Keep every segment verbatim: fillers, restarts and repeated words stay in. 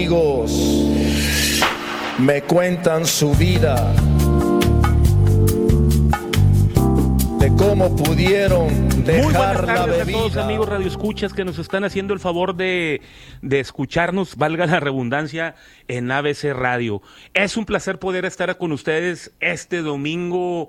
Amigos, me cuentan su vida, de cómo pudieron dejar Muy buenas la tardes bebida. a todos, amigos radioescuchas que nos están haciendo el favor de, de escucharnos, valga la redundancia, en A B C Radio. Es un placer poder estar con ustedes este domingo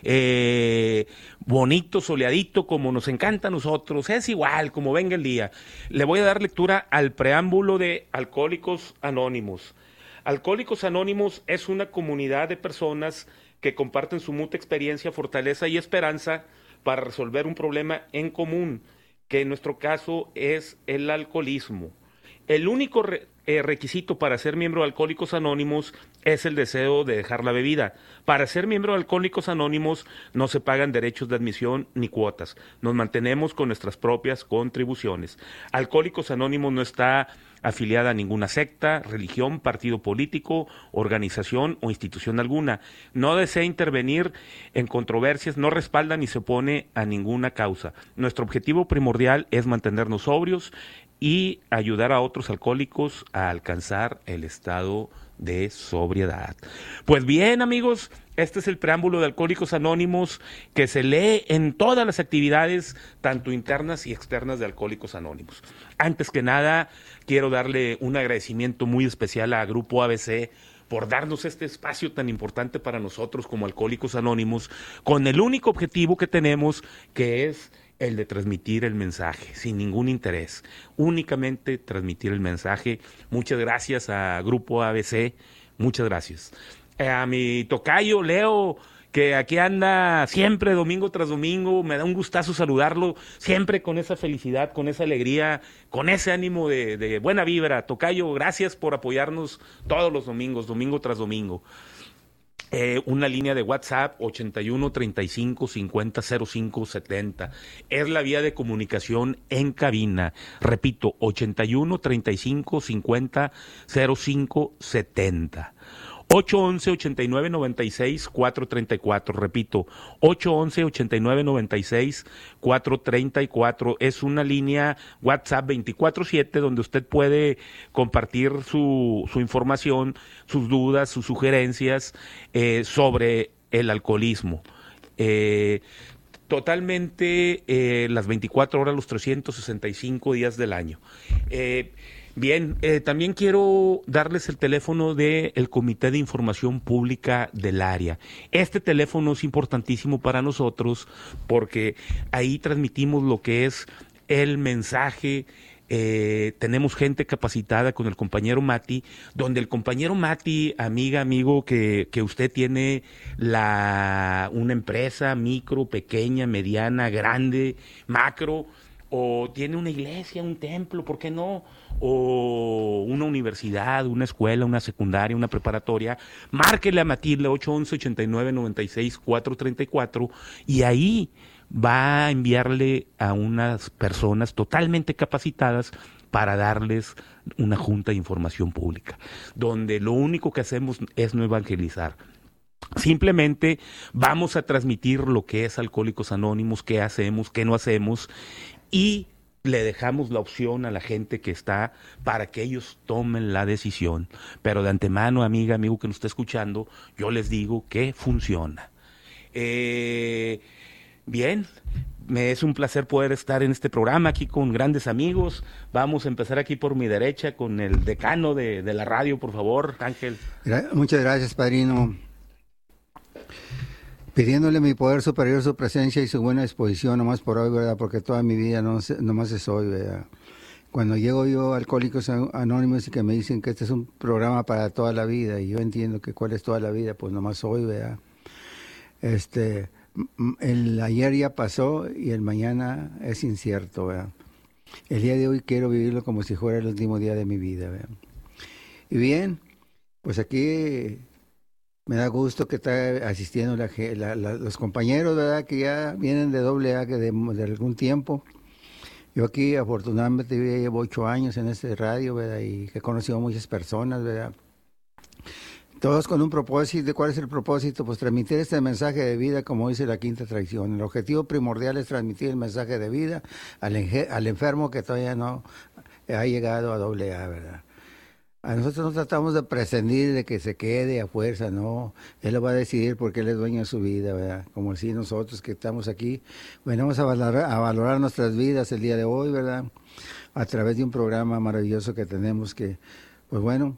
eh, bonito, soleadito, como nos encanta a nosotros. Es igual, como venga el día. Le voy a dar lectura al preámbulo de Alcohólicos Anónimos. Alcohólicos Anónimos es una comunidad de personas que comparten su mutua experiencia, fortaleza y esperanza para resolver un problema en común, que en nuestro caso es el alcoholismo. El único re- eh, requisito para ser miembro de Alcohólicos Anónimos es el deseo de dejar la bebida. Para ser miembro de Alcohólicos Anónimos no se pagan derechos de admisión ni cuotas. Nos mantenemos con nuestras propias contribuciones. Alcohólicos Anónimos no está afiliada a ninguna secta, religión, partido político, organización o institución alguna. No desea intervenir en controversias, no respalda ni se opone a ninguna causa. Nuestro objetivo primordial es mantenernos sobrios y ayudar a otros alcohólicos a alcanzar el estado de sobriedad. Pues bien, amigos, este es el preámbulo de Alcohólicos Anónimos que se lee en todas las actividades, tanto internas y externas de Alcohólicos Anónimos. Antes que nada, quiero darle un agradecimiento muy especial a Grupo A B C por darnos este espacio tan importante para nosotros como Alcohólicos Anónimos, con el único objetivo que tenemos, que es el de transmitir el mensaje, sin ningún interés, únicamente transmitir el mensaje. Muchas gracias a Grupo A B C, muchas gracias. Eh, a mi tocayo Leo, que aquí anda siempre domingo tras domingo, me da un gustazo saludarlo, siempre con esa felicidad, con esa alegría, con ese ánimo de, de buena vibra. Tocayo, gracias por apoyarnos todos los domingos, domingo tras domingo. Eh, una línea de WhatsApp ochenta y uno, treinta y cinco, cincuenta, cero cinco, setenta. Es la vía de comunicación en cabina. Repito, ochenta y uno, treinta y cinco, cincuenta, cero cinco, setenta. ocho once, ochenta y nueve, noventa y seis, cuatrocientos treinta y cuatro. Repito, ocho once, ochenta y nueve, noventa y seis, cuatrocientos treinta y cuatro. Es una línea WhatsApp veinticuatro siete donde usted puede compartir su, su información, sus dudas, sus sugerencias eh, sobre el alcoholismo. Eh, totalmente eh, las veinticuatro horas, los trescientos sesenta y cinco días del año. Eh, Bien, eh, también quiero darles el teléfono del Comité de Información Pública del área. Este teléfono es importantísimo para nosotros porque ahí transmitimos lo que es el mensaje. Eh, tenemos gente capacitada con el compañero Mati, donde el compañero Mati, amiga, amigo, que, que usted tiene la, una empresa micro, pequeña, mediana, grande, macro, o tiene una iglesia, un templo, ¿por qué no? O una universidad, una escuela, una secundaria, una preparatoria, márquele a Matilde ocho once, ochenta y nueve, noventa y seis, cuatrocientos treinta y cuatro y ahí va a enviarle a unas personas totalmente capacitadas para darles una junta de información pública, donde lo único que hacemos es no evangelizar. Simplemente vamos a transmitir lo que es Alcohólicos Anónimos, qué hacemos, qué no hacemos, y le dejamos la opción a la gente que está para que ellos tomen la decisión. Pero de antemano, amiga, amigo que nos está escuchando, yo les digo que funciona. Eh, bien, me es un placer poder estar en este programa aquí con grandes amigos. Vamos a empezar aquí por mi derecha con el decano de, de la radio, por favor, Ángel. Muchas gracias, padrino. Pidiéndole mi poder superior, su presencia y su buena disposición, nomás por hoy, ¿verdad? Porque toda mi vida no, nomás es hoy, ¿verdad? Cuando llego yo a Alcohólicos Anónimos y que me dicen que este es un programa para toda la vida, y yo entiendo que cuál es toda la vida, pues nomás hoy, ¿verdad? Este, el ayer ya pasó y el mañana es incierto, ¿verdad? El día de hoy quiero vivirlo como si fuera el último día de mi vida, ¿verdad? Y bien, pues aquí me da gusto que está asistiendo la, la, la, los compañeros, ¿verdad? Que ya vienen de doble A, que de, de algún tiempo. Yo aquí, afortunadamente, llevo ocho años en este radio, ¿verdad? Y he conocido a muchas personas, ¿verdad? Todos con un propósito. ¿Cuál es el propósito? Pues transmitir este mensaje de vida, como dice la quinta tradición. El objetivo primordial es transmitir el mensaje de vida al, al enfermo que todavía no ha llegado a doble A, ¿verdad? A nosotros no tratamos de prescindir de que se quede a fuerza, no. Él lo va a decidir porque él es dueño de su vida, ¿verdad? Como así nosotros que estamos aquí, venimos a valorar, a valorar nuestras vidas el día de hoy, ¿verdad? A través de un programa maravilloso que tenemos que, pues bueno,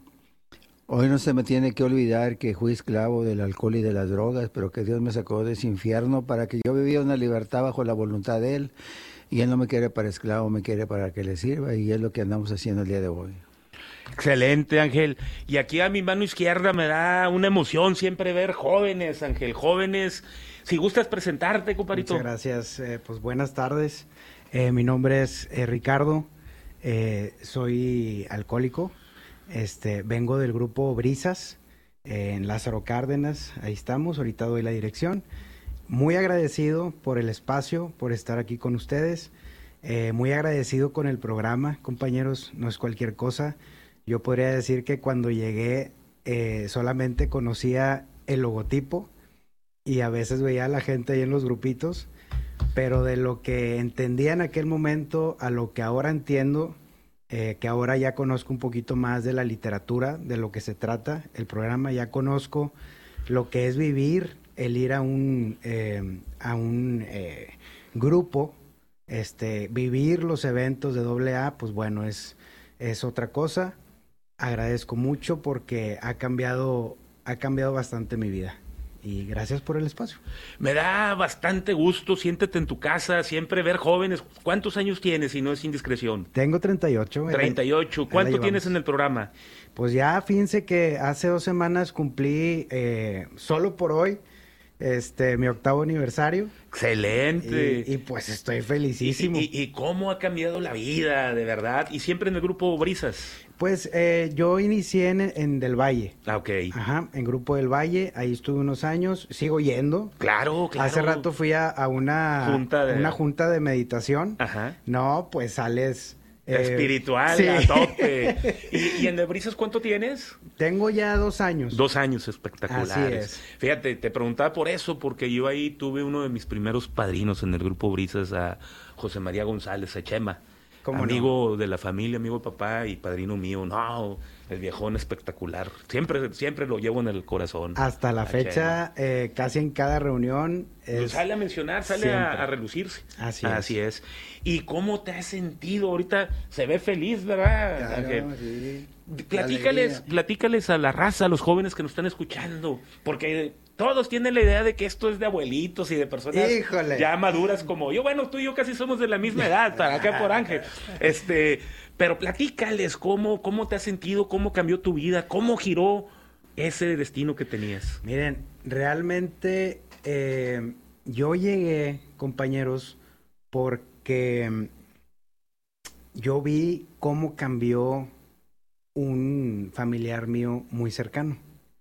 hoy no se me tiene que olvidar que fui esclavo del alcohol y de las drogas, pero que Dios me sacó de ese infierno para que yo viviera una libertad bajo la voluntad de Él. Y Él no me quiere para esclavo, me quiere para que le sirva, y es lo que andamos haciendo el día de hoy. Excelente, Ángel. Y aquí a mi mano izquierda me da una emoción siempre ver jóvenes, Ángel, jóvenes. Si gustas presentarte, compadrito. Muchas gracias. Eh, pues buenas tardes. Eh, mi nombre es eh, Ricardo. Eh, soy alcohólico. Este, vengo del grupo Brisas eh, en Lázaro Cárdenas. Ahí estamos. Ahorita doy la dirección. Muy agradecido por el espacio, por estar aquí con ustedes. Eh, muy agradecido con el programa, compañeros. No es cualquier cosa. Yo podría decir que cuando llegué eh, solamente conocía el logotipo y a veces veía a la gente ahí en los grupitos, pero de lo que entendía en aquel momento a lo que ahora entiendo, eh, que ahora ya conozco un poquito más de la literatura, de lo que se trata el programa, ya conozco lo que es vivir, el ir a un, eh, a un eh, grupo, este, vivir los eventos de doble A, pues bueno, es, es otra cosa. Agradezco mucho porque ha cambiado, ha cambiado bastante mi vida. Y gracias por el espacio. Me da bastante gusto, siéntete en tu casa, siempre ver jóvenes. ¿Cuántos años tienes, si no es indiscreción? Tengo treinta y ocho. treinta y ocho. ¿Cuánto tienes en el programa? Pues ya, fíjense que hace dos semanas cumplí, eh, solo por hoy, este, mi octavo aniversario. Excelente. Y, y pues estoy felicísimo. ¿Y, y, y cómo ha cambiado la vida, de verdad? Y siempre en el grupo Brisas. Pues eh, yo inicié en, en Del Valle. Ah, ok. Ajá, en Grupo Del Valle, ahí estuve unos años, sigo yendo. Claro, claro. Hace rato fui a, a una, junta de... una junta de meditación. Ajá. No, pues sales... Eh, espiritual, sí. A tope. ¿Y, ¿Y en el Brisas cuánto tienes? Tengo ya dos años. Dos años espectaculares. Así es. Fíjate, te preguntaba por eso, porque yo ahí tuve uno de mis primeros padrinos en el grupo Brisas, a José María González, a Chema. Amigo no? de la familia, amigo de papá y padrino mío. No, el viejón espectacular. Siempre siempre lo llevo en el corazón. Hasta la fecha, eh, casi en cada reunión. Es... Pues sale a mencionar, sale a, a relucirse. Así es. Así es. ¿Y cómo te has sentido? Ahorita se ve feliz, ¿verdad? Claro, Ángel? Sí. Platícales, platícales a la raza, a los jóvenes que nos están escuchando, porque todos tienen la idea de que esto es de abuelitos y de personas Híjole. ya maduras como yo. Bueno, tú y yo casi somos de la misma edad, para acá por Ángel. Este, pero platícales cómo, cómo te has sentido, cómo cambió tu vida, cómo giró ese destino que tenías. Miren, realmente eh, yo llegué, compañeros, porque yo vi cómo cambió un familiar mío muy cercano.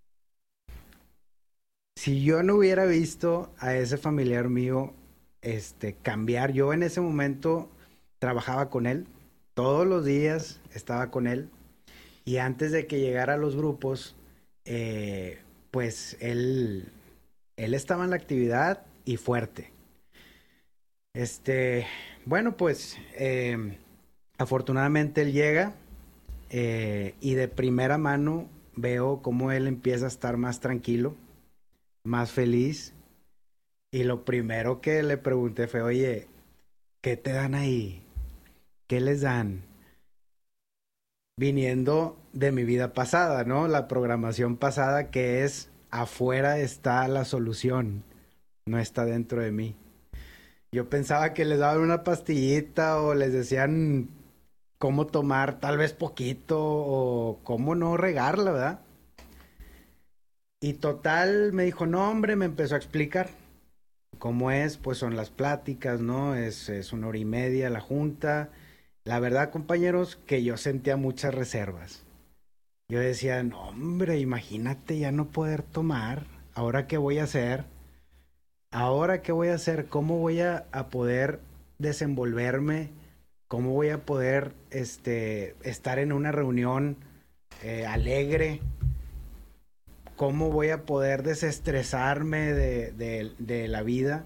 Si yo no hubiera visto a ese familiar mío este, cambiar, yo en ese momento trabajaba con él, todos los días estaba con él, y antes de que llegara a los grupos, eh, pues él, él estaba en la actividad y fuerte. Este, bueno, pues eh, afortunadamente él llega eh, y de primera mano veo cómo él empieza a estar más tranquilo, más feliz, y lo primero que le pregunté fue, oye, ¿qué te dan ahí? ¿Qué les dan? Viniendo de mi vida pasada, ¿no? La programación pasada, que es afuera está la solución, no está dentro de mí. Yo pensaba que les daban una pastillita o les decían cómo tomar tal vez poquito o cómo no regarla, ¿verdad? Y total, me dijo, no, hombre, me empezó a explicar cómo es, pues son las pláticas, ¿no? Es, es una hora y media la junta. La verdad, compañeros, que yo sentía muchas reservas. Yo decía, no, hombre, imagínate ya no poder tomar. ¿Ahora qué voy a hacer? ¿Ahora qué voy a hacer? ¿Cómo voy a, a poder desenvolverme? ¿Cómo voy a poder este, estar en una reunión eh, alegre? ¿Cómo voy a poder desestresarme de, de, de la vida?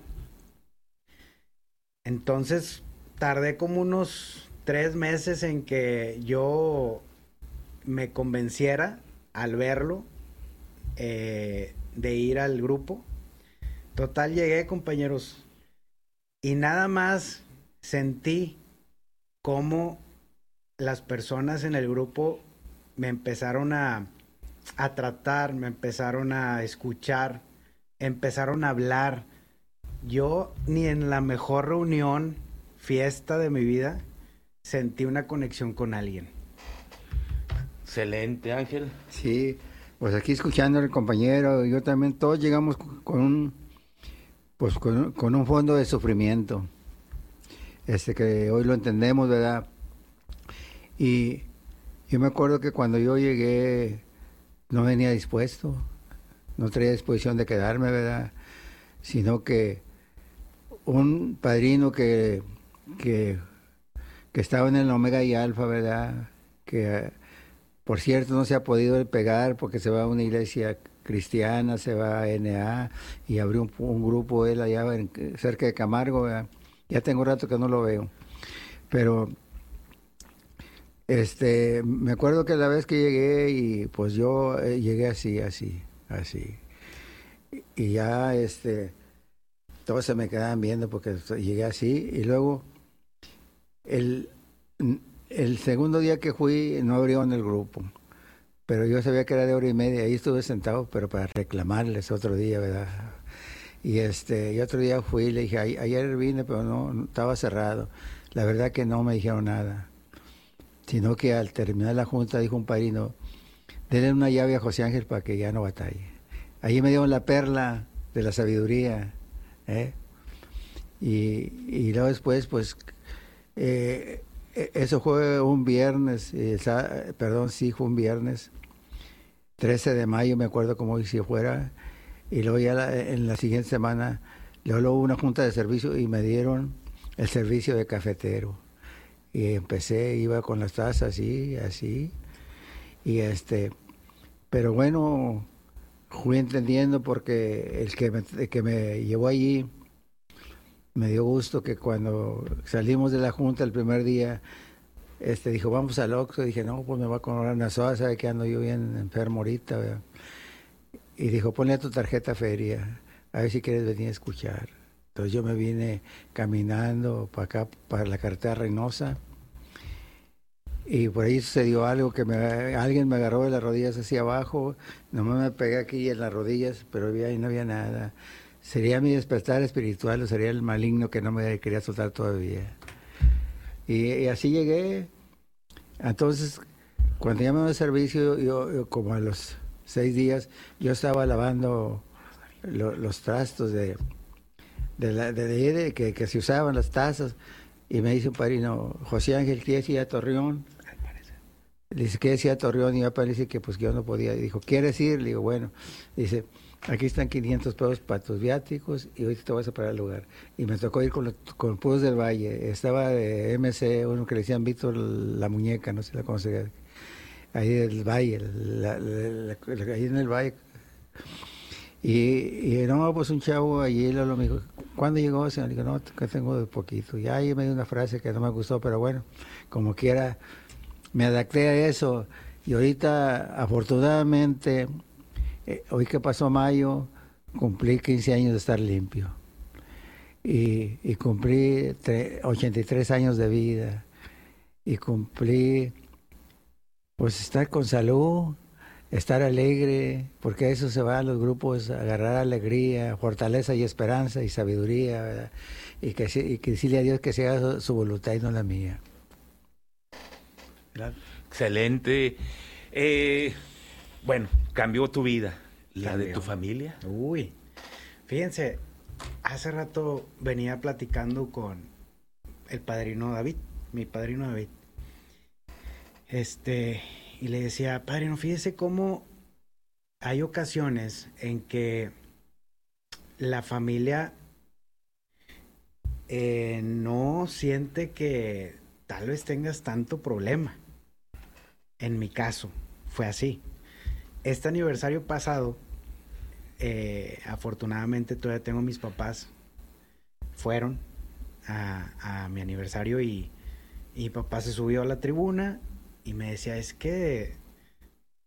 Entonces, tardé como unos tres meses en que yo me convenciera al verlo eh, de ir al grupo. Total, llegué, compañeros, y nada más sentí cómo las personas en el grupo me empezaron a, a tratar, me empezaron a escuchar, empezaron a hablar. Yo ni en la mejor reunión, fiesta de mi vida, sentí una conexión con alguien. Excelente, Ángel. Sí, pues aquí escuchando al compañero, yo también, todos llegamos con un, pues con, con un fondo de sufrimiento, este que hoy lo entendemos, ¿verdad? Y yo me acuerdo que cuando yo llegué no venía dispuesto, no traía disposición de quedarme, ¿verdad? Sino que un padrino que, que, que estaba en el Omega y Alfa, ¿verdad? Que por cierto no se ha podido pegar porque se va a una iglesia cristiana, se va a N A y abrió un, un grupo él allá en, cerca de Camargo, ¿verdad? Ya tengo rato que no lo veo, pero este me acuerdo que la vez que llegué y pues yo eh, llegué así, así, así y, y ya este todos se me quedaban viendo porque llegué así y luego el el segundo día que fui no abrieron el grupo, pero yo sabía que era de hora y media, ahí estuve sentado, pero para reclamarles otro día, ¿verdad? Y este, y otro día fui y le dije, ayer vine, pero no, no, estaba cerrado. La verdad que no me dijeron nada, sino que al terminar la junta dijo un padrino, denle una llave a José Ángel para que ya no batalle. Ahí me dieron la perla de la sabiduría, ¿eh? Y, y luego después, pues, eh, eso fue un viernes, eh, perdón, sí, fue un viernes, trece de mayo, me acuerdo como si fuera, y luego ya la, en la siguiente semana, luego hubo una junta de servicio y me dieron el servicio de cafetero. Y empecé, iba con las tazas así, así, y este, pero bueno, fui entendiendo porque el que me, el que me llevó allí, me dio gusto que cuando salimos de la junta el primer día, este dijo, vamos al Oxxo. Dije, no, pues me va a comprar una soda, sabe que ando yo bien enfermo ahorita, ¿verdad? Y dijo, ponle a tu tarjeta feria, a ver si quieres venir a escuchar. Entonces yo me vine caminando para acá, para la carretera Reynosa, y por ahí sucedió algo, que me, alguien me agarró de las rodillas hacia abajo, nomás me pegué aquí en las rodillas, pero ahí no había nada. ¿Sería mi despertar espiritual o sería el maligno que no me quería soltar todavía? Y, y así llegué. Entonces, cuando llamé al servicio, yo, yo como a los seis días, yo estaba lavando lo, los trastos de, de, la, de, de, de que, que se usaban las tazas, y me dice un padrino, José Ángel, ¿qué decía Torreón? Le dice, ¿qué decía Torreón? Y mi papá le dice que pues que yo no podía. Y dijo, ¿quieres ir? Le digo, bueno. Dice, aquí están quinientos pesos para tus viáticos y hoy te vas a parar el lugar. Y me tocó ir con, los, con Puros del Valle. Estaba de M C, uno que le decían Víctor la Muñeca, no sé si la conocía. Ahí del Valle, la, la, la, ahí en el Valle. Y, y no, pues un chavo allí lo, lo me dijo, ¿cuándo llegó? Le digo, no, que tengo de poquito. Y ahí me dio una frase que no me gustó, pero bueno, como quiera, me adapté a eso. Y ahorita, afortunadamente, eh, hoy que pasó mayo, cumplí quince años de estar limpio. Y, y cumplí tre- ochenta y tres años de vida. Y cumplí, pues, estar con salud, estar alegre, porque a eso se van los grupos, agarrar alegría, fortaleza y esperanza y sabiduría, ¿verdad? Y que, y que decirle a Dios que se haga su, su voluntad y no la mía. ¿Verdad? Excelente. Eh, bueno, cambió tu vida, la Cambió. de tu familia. Uy, fíjense, hace rato venía platicando con el padrino David, mi padrino David. Este, y le decía, padrino, fíjese cómo hay ocasiones en que la familia eh, no siente que tal vez tengas tanto problema. En mi caso, fue así. Este aniversario pasado, eh, afortunadamente todavía tengo mis papás, fueron a, a mi aniversario y, y papá se subió a la tribuna y me decía, es que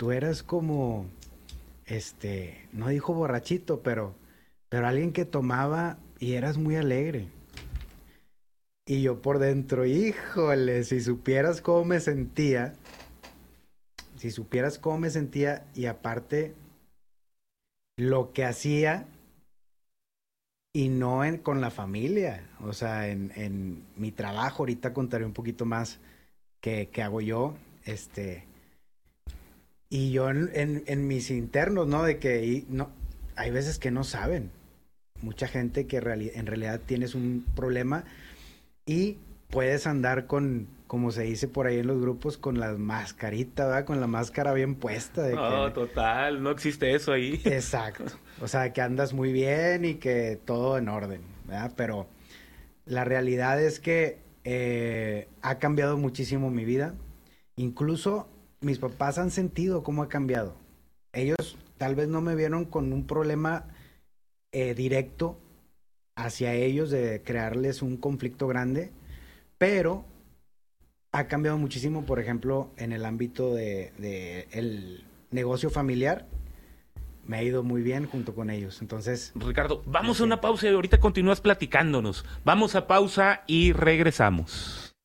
tú eras como, este, no dijo borrachito, pero, pero alguien que tomaba y eras muy alegre. Y yo por dentro, híjole, si supieras cómo me sentía, si supieras cómo me sentía y aparte lo que hacía y no en, con la familia, o sea, en, en mi trabajo, ahorita contaré un poquito más que, que hago yo, este, y yo en, en, en mis internos, ¿no? De que y, no, hay veces que no saben, mucha gente que reali- en realidad tienes un problema y puedes andar con, como se dice por ahí en los grupos, con la mascarita, ¿verdad? Con la máscara bien puesta. De no, que... total, no existe eso ahí. Exacto. O sea, que andas muy bien y que todo en orden, ¿verdad? Pero la realidad es que eh, ha cambiado muchísimo mi vida. Incluso mis papás han sentido cómo ha cambiado. Ellos tal vez no me vieron con un problema eh, directo hacia ellos de crearles un conflicto grande, pero ha cambiado muchísimo, por ejemplo, en el ámbito de, de el negocio familiar. Me ha ido muy bien junto con ellos. Entonces, Ricardo, vamos a una pausa y ahorita continúas platicándonos. Vamos a pausa y regresamos.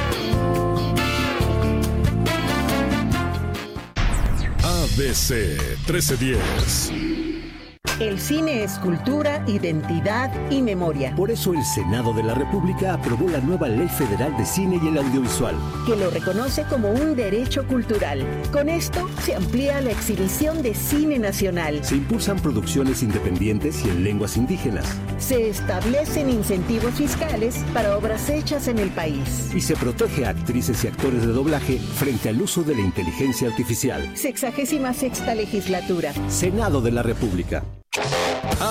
A B C trece diez. El cine es cultura, identidad y memoria. Por eso el Senado de la República aprobó la nueva Ley Federal de Cine y el Audiovisual, que lo reconoce como un derecho cultural. Con esto se amplía la exhibición de cine nacional. Se impulsan producciones independientes y en lenguas indígenas. Se establecen incentivos fiscales para obras hechas en el país. Y se protege a actrices y actores de doblaje frente al uso de la inteligencia artificial. Sexagésima sexta legislatura. Senado de la República.